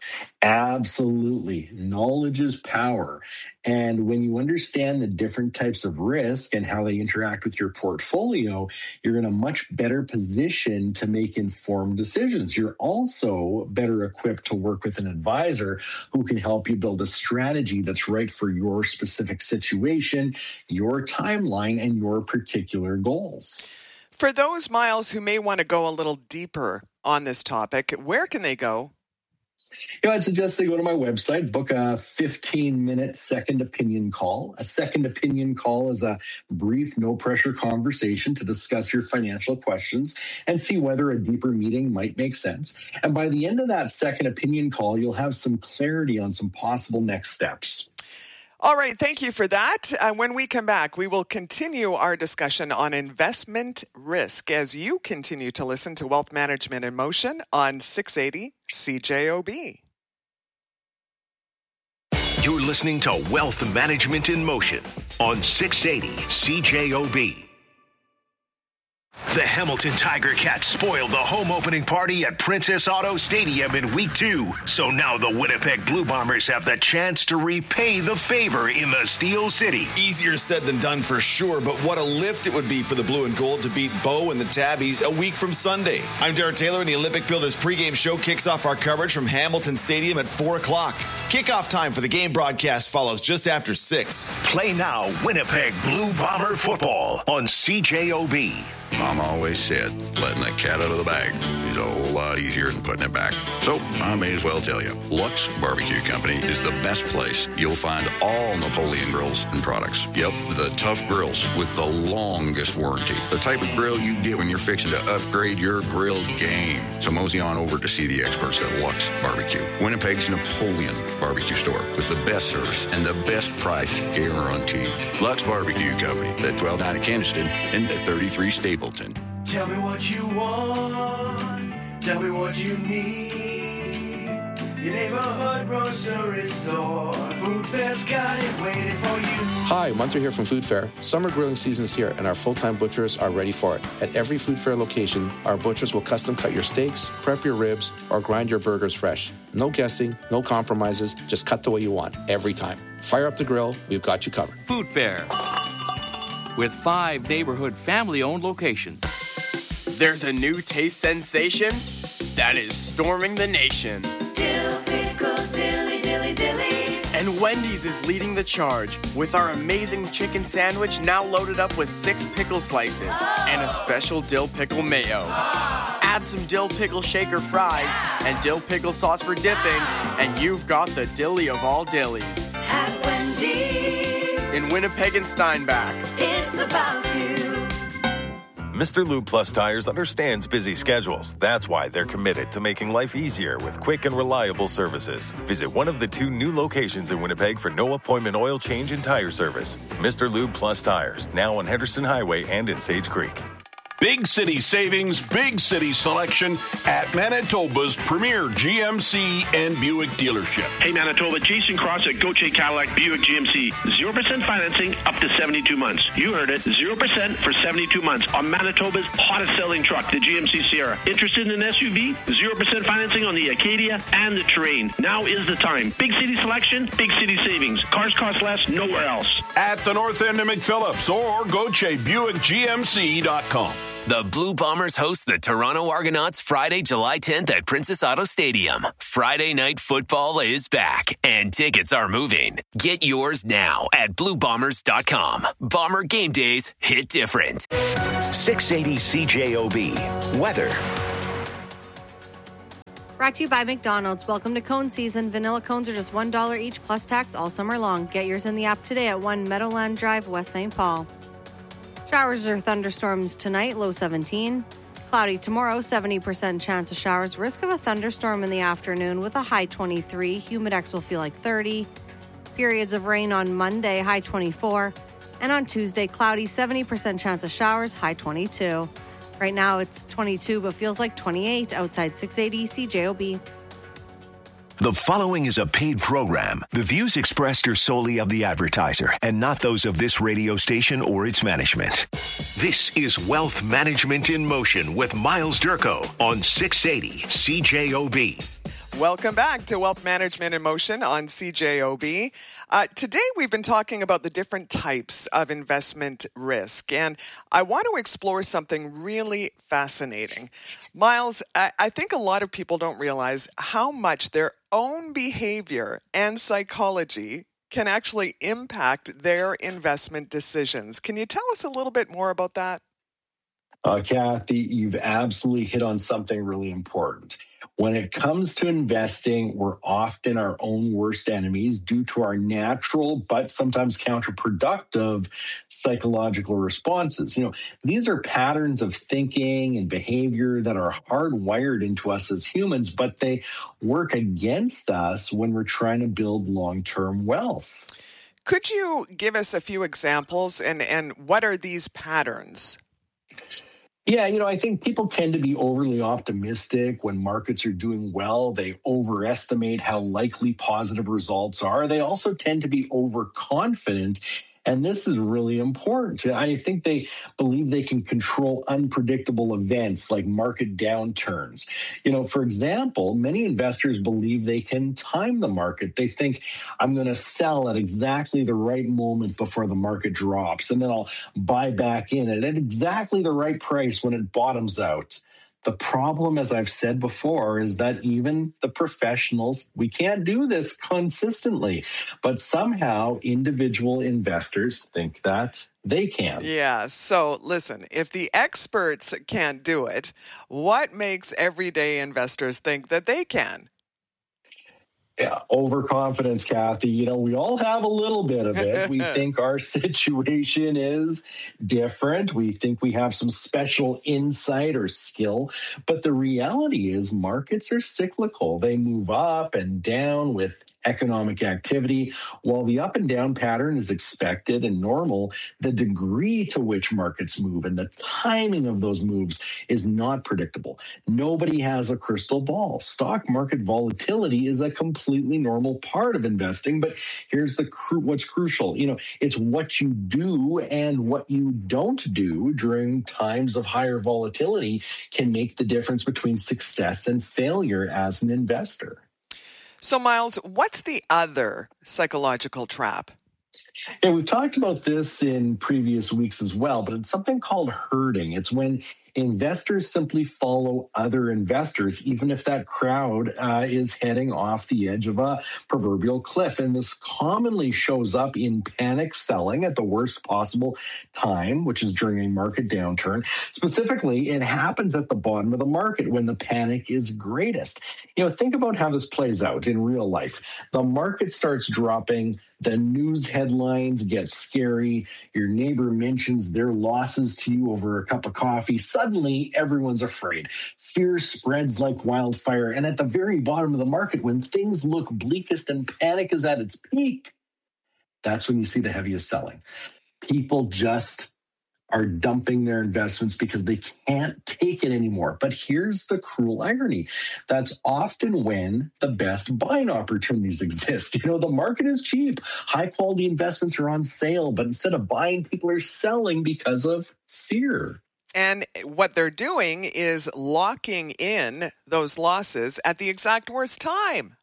Absolutely. Knowledge is power. And when you understand the different types of risk and how they interact with your portfolio, you're in a much better position to make informed decisions. You're also better equipped to work with an advisor who can help you build a strategy that's right for your specific situation, your timeline, and your particular goals. For those, Miles, who may want to go a little deeper on this topic, where can they go? You know, I'd suggest they go to my website, book a fifteen-minute second opinion call. A second opinion call is a brief, no-pressure conversation to discuss your financial questions and see whether a deeper meeting might make sense. And by the end of that second opinion call, you'll have some clarity on some possible next steps. All right, thank you for that. Uh, when we come back, we will continue our discussion on investment risk as you continue to listen to Wealth Management in Motion on six eighty C J O B. You're listening to Wealth Management in Motion on six eighty C J O B. The Hamilton Tiger Cats spoiled the home opening party at Princess Auto Stadium in week two. So now the Winnipeg Blue Bombers have the chance to repay the favor in the Steel City. Easier said than done for sure, but what a lift it would be for the Blue and Gold to beat Bo and the Tabbies a week from Sunday. I'm Derek Taylor, and the Olympic Builders pregame show kicks off our coverage from Hamilton Stadium at four o'clock. Kickoff time for the game broadcast follows just after six. Play now Winnipeg Blue Bomber football on C J O B. Mom always said, letting the cat out of the bag is a whole lot easier than putting it back. So I may as well tell you, Lux Barbecue Company is the best place you'll find all Napoleon grills and products. Yep, the tough grills with the longest warranty. The type of grill you get when you're fixing to upgrade your grill game. So mosey on over to see the experts at Lux Barbecue, Winnipeg's Napoleon barbecue store with the best service and the best price guaranteed. Lux Barbecue Company at twelve ninety Keniston and at thirty-three Stapleton. Tell me what you want. Tell me what you need. Your neighborhood grocery store. Food Fair's got it waiting for you. Hi, Munter here from Food Fair. Summer grilling season's here, and our full-time butchers are ready for it. At every Food Fair location, our butchers will custom cut your steaks, prep your ribs, or grind your burgers fresh. No guessing, no compromises, just cut the way you want, every time. Fire up the grill, we've got you covered. Food Fair, with five neighborhood family-owned locations. There's a new taste sensation that is storming the nation. Dill pickle dilly dilly dilly. And Wendy's is leading the charge with our amazing chicken sandwich now loaded up with six pickle slices oh. and a special dill pickle mayo. Oh. Add some dill pickle shaker fries yeah. and dill pickle sauce for dipping, yeah. and you've got the dilly of all dillies. At Wendy's. In Winnipeg and Steinbach. It's about you. Mister Lube Plus Tires understands busy schedules. That's why they're committed to making life easier with quick and reliable services. Visit one of the two new locations in Winnipeg for no appointment oil change and tire service. Mister Lube Plus Tires, now on Henderson Highway and in Sage Creek. Big city savings, big city selection at Manitoba's premier G M C and Buick dealership. Hey, Manitoba, Jason Cross at Gauthier Cadillac Buick G M C. zero percent financing up to seventy-two months. You heard it, zero percent for seventy-two months on Manitoba's hottest selling truck, the G M C Sierra. Interested in an S U V? zero percent financing on the Acadia and the Terrain. Now is the time. Big city selection, big city savings. Cars cost less nowhere else. At the north end of McPhillips or Gauthier Buick G M C dot com. The Blue Bombers host the Toronto Argonauts Friday, July tenth at Princess Auto Stadium. Friday night football is back, and tickets are moving. Get yours now at blue bombers dot com. Bomber game days hit different. six eighty C J O B. Weather. Brought to you by McDonald's. Welcome to cone season. Vanilla cones are just one dollar each plus tax all summer long. Get yours in the app today at one Meadowland Drive, West Saint Paul. Showers or thunderstorms tonight, low seventeen. Cloudy tomorrow, seventy percent chance of showers. Risk of a thunderstorm in the afternoon with a high twenty-three. Humidex will feel like thirty. Periods of rain on Monday, high twenty-four. And on Tuesday, cloudy, seventy percent chance of showers, high twenty-two. Right now it's twenty-two, but feels like twenty-eight outside six eighty C J O B. The following is a paid program. The views expressed are solely of the advertiser and not those of this radio station or its management. This is Wealth Management in Motion with Miles Durko on six eighty C J O B. Welcome back to Wealth Management in Motion on C J O B. Uh, today we've been talking about the different types of investment risk, and I want to explore something really fascinating. Miles, I, I think a lot of people don't realize how much their own behavior and psychology can actually impact their investment decisions. Can you tell us a little bit more about that? Uh, Kathy, you've absolutely hit on something really important. When it comes to investing, we're often our own worst enemies due to our natural, but sometimes counterproductive psychological responses. You know, these are patterns of thinking and behavior that are hardwired into us as humans, but they work against us when we're trying to build long-term wealth. Could you give us a few examples, and, and what are these patterns? Yeah, you know, I think people tend to be overly optimistic when markets are doing well. They overestimate how likely positive results are. They also tend to be overconfident. And this is really important. I think they believe they can control unpredictable events like market downturns. You know, for example, many investors believe they can time the market. They think, I'm going to sell at exactly the right moment before the market drops, and then I'll buy back in at exactly the right price when it bottoms out. The problem, as I've said before, is that even the professionals, we can't do this consistently. But somehow individual investors think that they can. Yeah. So listen, if the experts can't do it, what makes everyday investors think that they can? Yeah, overconfidence, Kathy. You know, we all have a little bit of it. We think our situation is different. We think we have some special insight or skill. But the reality is markets are cyclical. They move up and down with economic activity. While the up and down pattern is expected and normal, the degree to which markets move and the timing of those moves is not predictable. Nobody has a crystal ball. Stock market volatility is a complete completely normal part of investing. But here's the cru- what's crucial. You know, it's what you do and what you don't do during times of higher volatility can make the difference between success and failure as an investor. So, Miles, what's the other psychological trap? Yeah, we've talked about this in previous weeks as well, but it's something called herding. It's when investors simply follow other investors, even if that crowd uh, is heading off the edge of a proverbial cliff. And this commonly shows up in panic selling at the worst possible time, which is during a market downturn. Specifically, it happens at the bottom of the market when the panic is greatest. You know, think about how this plays out in real life. The market starts dropping. The news headlines get scary. Your neighbor mentions their losses to you over a cup of coffee. Suddenly, everyone's afraid. Fear spreads like wildfire. And at the very bottom of the market, when things look bleakest and panic is at its peak, that's when you see the heaviest selling. People just are dumping their investments because they can't take it anymore. But here's the cruel irony. That's often when the best buying opportunities exist. You know, the market is cheap. High quality investments are on sale, but instead of buying, people are selling because of fear. And what they're doing is locking in those losses at the exact worst time.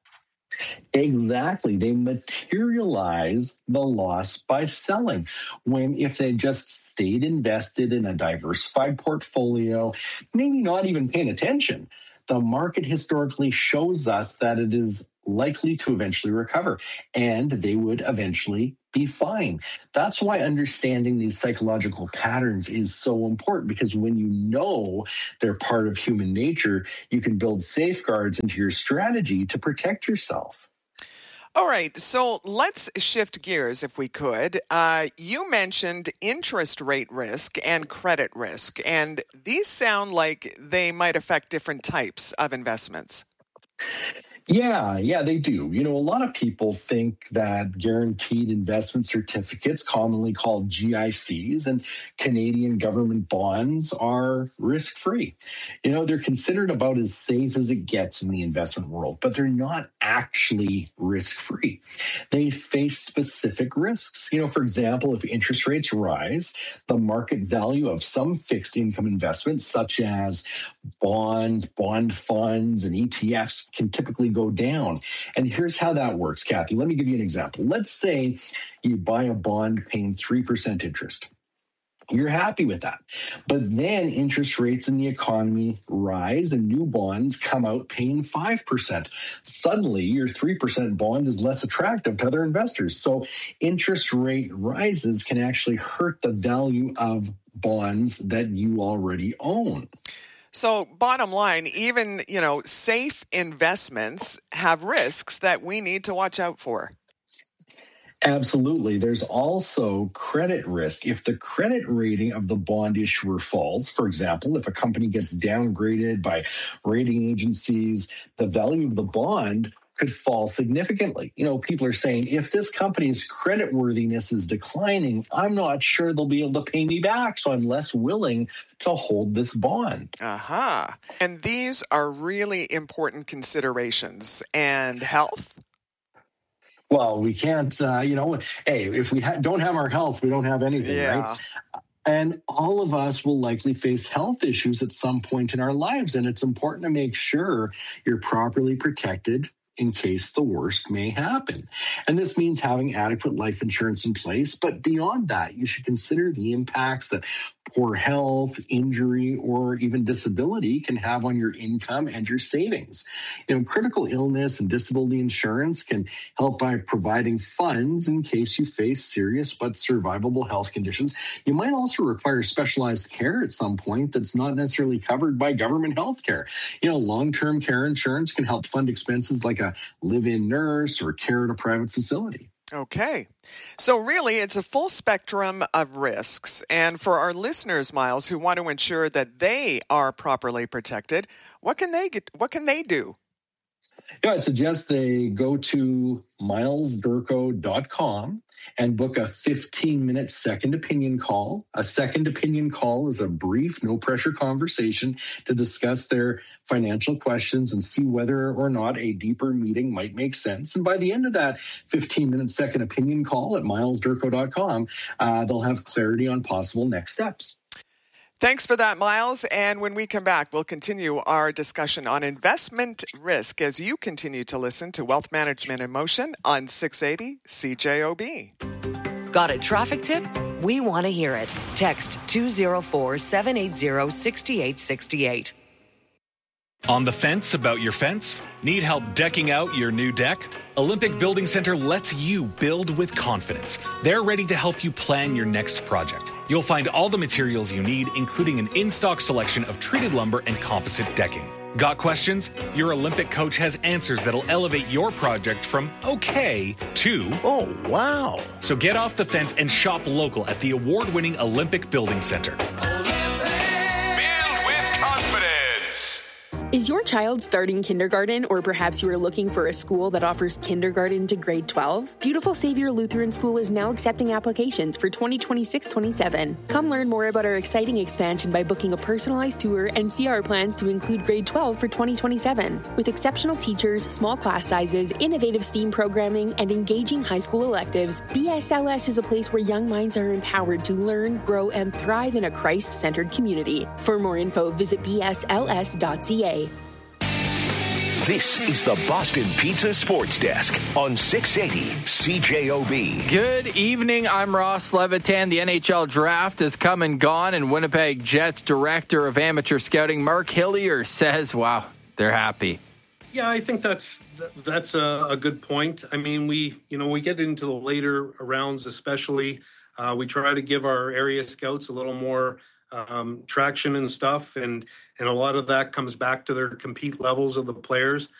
Exactly. They materialize the loss by selling. When if they just stayed invested in a diversified portfolio, maybe not even paying attention, the market historically shows us that it is likely to eventually recover, and they would eventually be fine. That's why understanding these psychological patterns is so important, because when you know they're part of human nature, you can build safeguards into your strategy to protect yourself. All right, so let's shift gears if we could. Uh, you mentioned interest rate risk and credit risk, and these sound like they might affect different types of investments. Yeah, yeah, they do. You know, a lot of people think that guaranteed investment certificates, commonly called G I Cs, and Canadian government bonds are risk-free. You know, they're considered about as safe as it gets in the investment world, but they're not actually risk-free. They face specific risks. You know, for example, if interest rates rise, the market value of some fixed income investments, such as bonds, bond funds, and E T Fs, can typically go down. And here's how that works, Kathy. Let me give you an example. Let's say you buy a bond paying three percent interest. You're happy with that. But then interest rates in the economy rise and new bonds come out paying five percent. Suddenly, your three percent bond is less attractive to other investors. So interest rate rises can actually hurt the value of bonds that you already own. So bottom line, even, you know, safe investments have risks that we need to watch out for. Absolutely. There's also credit risk. If the credit rating of the bond issuer falls, for example, if a company gets downgraded by rating agencies, the value of the bond could fall significantly. You know, people are saying, if this company's creditworthiness is declining, I'm not sure they'll be able to pay me back, so I'm less willing to hold this bond. Aha. Uh-huh. And these are really important considerations. And health? Well, we can't, uh, you know, hey, if we ha- don't have our health, we don't have anything, yeah. right? And all of us will likely face health issues at some point in our lives. And it's important to make sure you're properly protected in case the worst may happen. And this means having adequate life insurance in place. But beyond that, you should consider the impacts that poor health, injury, or even disability can have on your income and your savings. You know, critical illness and disability insurance can help by providing funds in case you face serious but survivable health conditions. You might also require specialized care at some point that's not necessarily covered by government health care. You know, long-term care insurance can help fund expenses like a live-in nurse or care at a private facility. Okay. So really, it's a full spectrum of risks. And for our listeners, Miles, who want to ensure that they are properly protected, what can they get, what can they do? Yeah, I'd suggest they go to miles durko dot com and book a fifteen-minute second opinion call. A second opinion call is a brief, no-pressure conversation to discuss their financial questions and see whether or not a deeper meeting might make sense. And by the end of that fifteen-minute second opinion call at miles durko dot com, uh, they'll have clarity on possible next steps. Thanks for that, Miles. And when we come back, we'll continue our discussion on investment risk as you continue to listen to Wealth Management in Motion on six eighty C J O B. Got a traffic tip? We want to hear it. Text two oh four, seven eight zero, six eight six eight. On the fence about your fence? Need help decking out your new deck? Olympic Building Center lets you build with confidence. They're ready to help you plan your next project. You'll find all the materials you need, including an in-stock selection of treated lumber and composite decking. Got questions? Your Olympic coach has answers that'll elevate your project from okay to oh, wow. So get off the fence and shop local at the award-winning Olympic Building Center. Is your child starting kindergarten, or perhaps you are looking for a school that offers kindergarten to grade twelve? Beautiful Savior Lutheran School is now accepting applications for twenty twenty-six twenty-seven. Come learn more about our exciting expansion by booking a personalized tour and see our plans to include grade twelve for twenty twenty-seven. With exceptional teachers, small class sizes, innovative STEAM programming, and engaging high school electives, B S L S is a place where young minds are empowered to learn, grow, and thrive in a Christ-centered community. For more info, visit b s l s dot c a. This is the Boston Pizza Sports Desk on six eighty C J O B. Good evening. I'm Ross Levitan. The N H L draft has come and gone, and Winnipeg Jets Director of Amateur Scouting Mark Hillier says, wow, they're happy. Yeah, I think that's that's a, a good point. I mean, we you know we get into the later rounds, especially. Uh, we try to give our area scouts a little more um, traction and stuff, and and a lot of that comes back to their compete levels of the players.